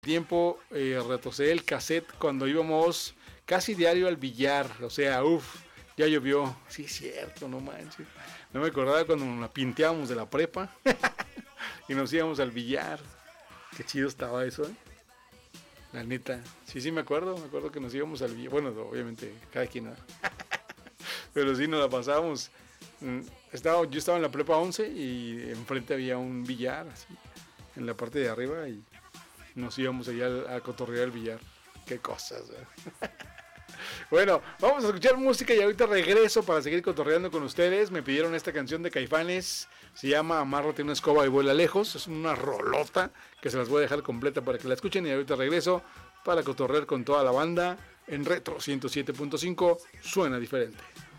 tiempo retroceder el cassette cuando íbamos casi diario al billar. O sea, ya llovió. Sí, es cierto, no manches. No me acordaba cuando nos la pinteábamos de la prepa y nos íbamos al billar. Qué chido estaba eso, ¿eh? La neta. Sí, me acuerdo que nos íbamos al billar. Bueno, obviamente, cada quien, ¿no? Pero sí, nos la pasábamos. Yo estaba en la prepa 11 y enfrente había un billar, así, en la parte de arriba, y nos íbamos allá a cotorrear el billar. Qué cosas, ¿eh? Bueno, vamos a escuchar música y ahorita regreso para seguir cotorreando con ustedes. Me pidieron esta canción de Caifanes, se llama Amárrate una escoba y vuela lejos. Es una rolota que se las voy a dejar completa para que la escuchen, y ahorita regreso para cotorrear con toda la banda en Retro 107.5. Suena diferente.